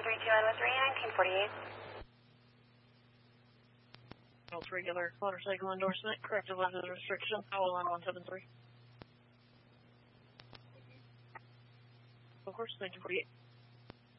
It's regular motorcycle endorsement, corrective lenses restriction, power line 173. Of course, 1948.